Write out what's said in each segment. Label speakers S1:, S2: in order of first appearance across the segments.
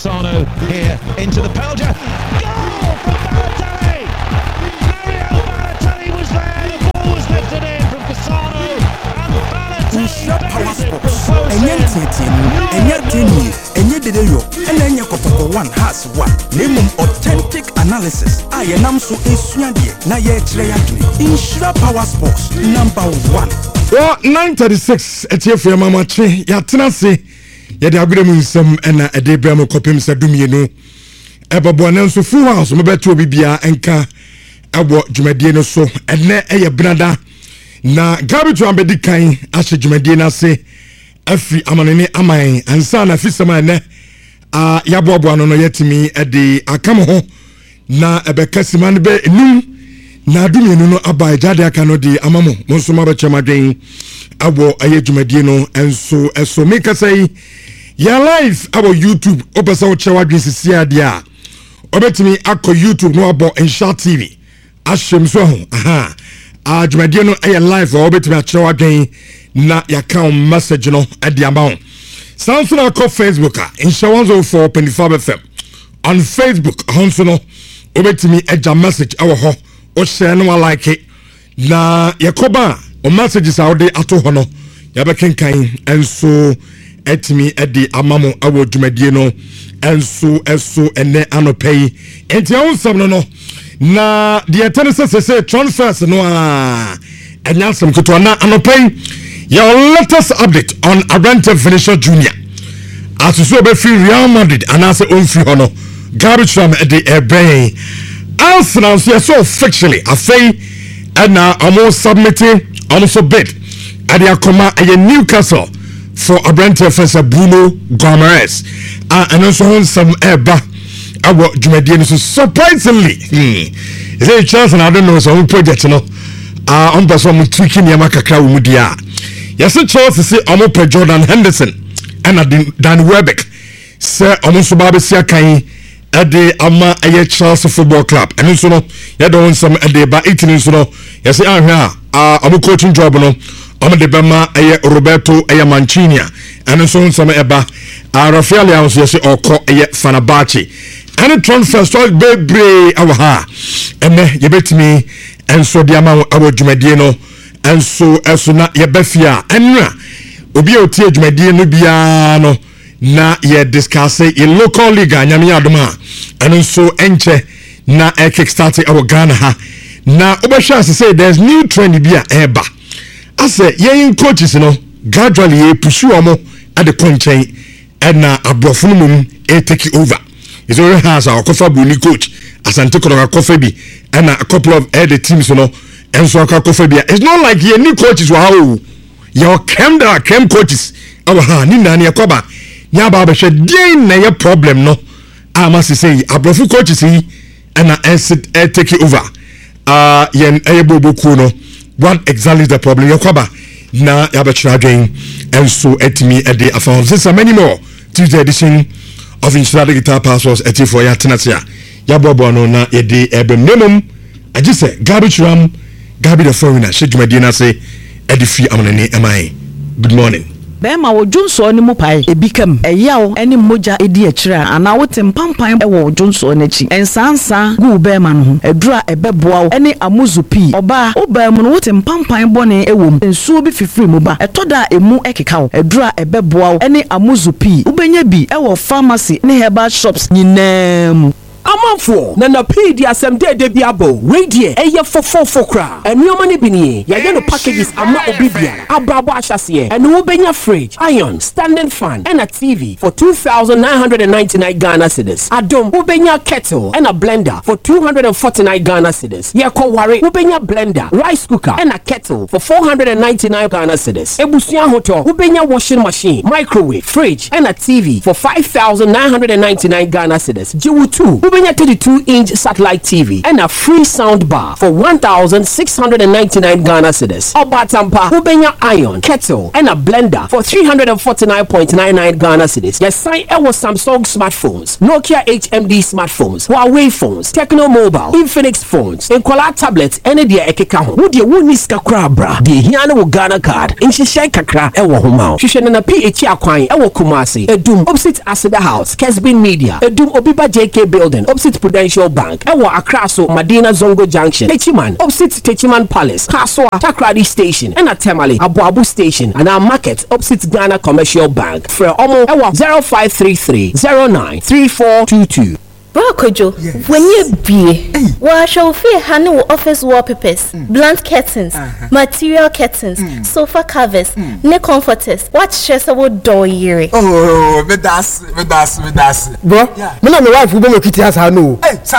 S1: Cassano here into the penalty. Goal from Balotelli! Mario Balotelli was there. The ball was lifted in from Cassano, and Balotelli buried it from close
S2: one has one. Name authentic analysis. I am so na ye Insura Power Sports #1.
S3: Well, 9:36 etiefia mama che ya tenase ya de agudem nsem na edebra mo kopem sadumienu ebabo na nso full house me beto bibia enka abo dwumadie no so ene eye brada na garbage ambedi kan ahye dwumadie na se afi amanene aman ansa na fisema ene ya boabo no yetimi ede akam ho na ebekasima ne be enum na dumienu no aba jade aka no di amamo monso ma ba chamadwen abo aye dwumadie no enso eso make say ya live abo YouTube opesa wo chewadwen sisia dia obetimi akọ YouTube no abo Insha TV ashem so ho dwumadie no aye live obetimi achewadwen na ya ka message no ade amount sounds na akọ Facebook Insha 104.5 FM on Facebook honso no obetimi eja message awo ho o share no like it na yakoba o messages out there ato ho no yabekenkan enso etimi edi amamo awo dwumadie no enso ene anopei enti awonsam no na the tennis say transfers no anyasem kuto na anopei your latest update on Abrante Finisher Junior asuso be free Real Madrid and as on free hono garbage from the ebay Arsenal so officially afei and almost submitting almost bid at the Akoma a Newcastle for Abrante Fencer Bruno Gomes and also some eba our Jumadian so surprisingly is a chance and I don't know some project you know on the some tweaking Yamaka Mudia yes a chance to see Omo Jordan Henderson and Dan Webeck sir almost Babi Siakai ade ama aye Chelsea Football Club and so no ya don some ade ba 18 so no ya say ahwa amu coaching job no am de bema aye Roberto aye Mancini and so some eba Rafael ya so say okọ aye Fenerbahce and transfer story bebre awha ene ye betimi enso de ama awo dwumadie no enso eso na ye bafia enra obi o tie dwumadie no bia no na ye discuss in local league anyame adoma and so enche na kickstart our Ghana ha na obehwa say there's new trend bia eba ase yen coaches no gradually ye pursue omo at the conchen and na abrofo mum take over is already has our cover buni coach asante kono cover bi and a couple of other teams no and so cover bi it's not like ye new coaches wow your cam coaches our ha ni na ne yakoba nya ba be hwe na ye problem no amase say abrofu coaches yi na take over yen ayeboboku no what exactly is the problem yakoba na ya be chradwen enso etimi ede afon this many more Tuesday edition of Insura Digital Passports for ya tenatia ya bobo no na ye de ebe minimum agise garbage ram garbage the foreigner shedwumadi na say edifi amane amai good morning
S4: Bema wo Johnson ni mu pai ebikam eyawo eni moja edi akira ana wote mpampan ewo Johnson n'achi ensansa gu bema no ho edura ebeboa eni amuzupi oba obem no wote mpampan bone ewom ensuo bi fifiri mu ba etoda emu ekeka edura ebeboa eni amuzupi ubenya bi ewo pharmacy ne herbal shops nyinam
S5: Amanfo na pidi asem de biabo radie eye fofofo kra enuoma ne binie ya no packages ama obibia abrabo ahyase ene wo benya fridge iron standing fan and a TV for 2,999 Ghana cedis adom wo benya kettle and a blender for 249 Ghana cedis ye ko ware wo benya blender rice cooker and a kettle for 499 Ghana cedis ebusuan hoto wo benya washing machine microwave fridge and a TV for 5,999 Ghana cedis jiwu 2 Ubenya 32-inch satellite TV and a free sound bar for 1,699 Ghana cedis. Obatampa, Ubenya iron, kettle, and a blender for 349.99 Ghana cedis. Yes, sign our Samsung smartphones, Nokia HMD smartphones, Huawei phones, Techno Mobile, Infinix phones, and Kola tablets, and the Ekeka. Would you win this kakra? The Hiano Ghana card, in Shisha Kakra, Ewa Humao. Shishana PH Aquine, Ewa Kumasi, Edum, opposite Asada House, Kesbin Media, Edum Obiba JK Building, opposite Prudential Bank, Ewa Akraso, Madina Zongo Junction, Techiman, opposite Techiman Palace, Kaswa, Takradi Station, and a Temale, Abu Station, and our market, opposite Ghana Commercial Bank. For Omo, Ewa 0533 09 3422.
S6: Kojo, when you be, well, shall fear honey office wallpapers, blunt curtains, material curtains, sofa covers, neck comforters. What stress about door year?
S2: Oh, me das.
S7: Bro, me na my wife who be kitty has her no.
S2: Hey, sir.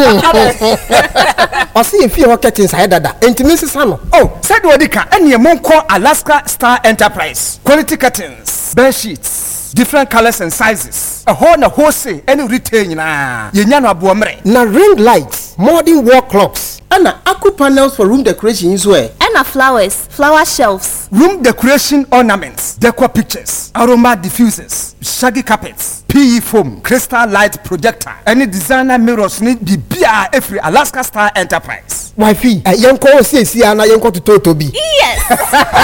S7: I see if you curtains hide that. Intimacy sano.
S2: Oh, said Wadika, and your mom call Alaska Star Enterprise. Quality curtains, bed sheets, different colors and sizes. A wholesale, any retail na. Yenyano abuamre.
S7: Na ring lights, modern wall clocks, and aqua panels for room decoration as well.
S6: And flowers, flower shelves,
S2: room decoration ornaments, decor pictures, aroma diffusers, shaggy carpets, PE foam, crystal light projector, any designer mirrors need be BR every Alaska Star Enterprise.
S7: Wifey, yanko say ana yanko to Toby.
S6: Yes.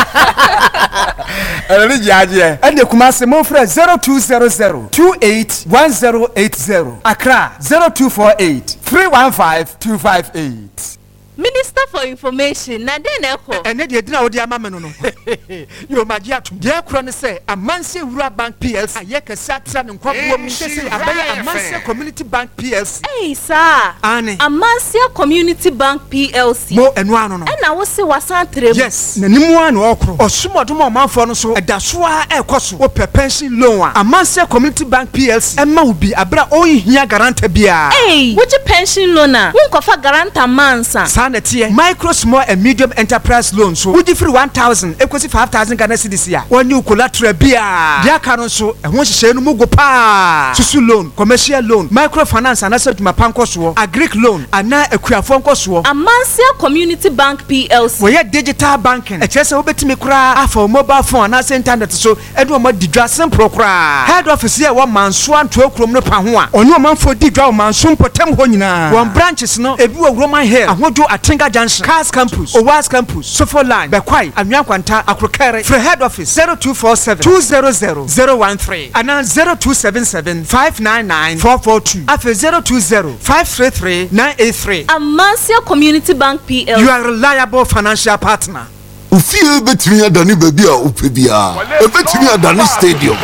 S2: And the Kumasi Mofre 0200 281080. Accra 0248 315 258.
S6: Minister for Information, na den echo.
S2: And then you didn't know the mamma no. You magia to dear Cron say a Mansi Rura Bank PLC, a Yaka Satran and Quabu, a Mansi Community Bank PLC.
S6: Hey, sir,
S2: Annie,
S6: a Mansia Community Bank PLC.
S2: More and one. And
S6: I was say was Santre.
S2: Yes, Nimuan or Sumo man for so a Dasua Air Cosu or pension loan. A Mansi Community Bank PLC, and Maubi, a bra oi here garante bia.
S6: Hey, what a pension loaner? Won't offer garanta mansa.
S2: Micro, small and medium enterprise loans. So, would you free 1,000 equals 5,000 Ghana cedis here? One new collateral beer. Dear Caron, so and once you say no mugo pa. Susu loan, commercial loan, microfinance, and asset my pancoswo, a Greek loan, and now a queer phone coswo.
S6: A Mansia Community Bank PLC.
S2: We had digital banking. A chess over to me cry for mobile phone and as internet. So, Edward Mod Didrassen Procra. Head office here 1 man swan 12 chrono panhua. Or no man for Didraw man soon potem honina. 1 branches no, a blue Roman hair. I want to Tinga Junction, Cars Campus, Owas Campus, Sofo Line, Bekwai, and Yankwanta, Akrokere, for head office 0247 200 013 and now 0277 599 442 after 020 533 983.
S6: A Mansia Community Bank PLC.
S2: You are a reliable financial partner.
S8: Ufie betimi adani baby a upebia. Betimi adani stadium.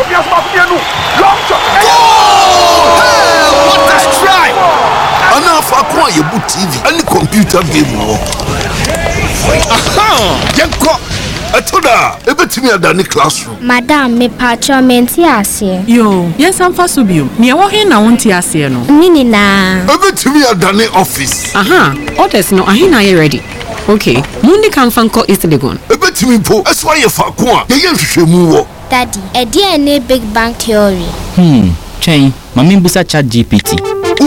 S8: What a strike! Anafa kwa yebu TV and computer game wo. Aha! Yenko atoda ebetimi adani classroom.
S9: Madam me patcho menti ase.
S10: Yo, yes am fa so biom. Ne wo he na wonti ase no.
S9: Nini na.
S8: Ebetimi adani office.
S10: Aha, orders no ahe na ye ready. Okay, mundi kan fanko East Legon.
S8: Ebetimi po eso ye fa ko a ye nhwehwemu wo.
S9: Daddy, e dey na big bang theory.
S11: Chain, mami busa chat GPT.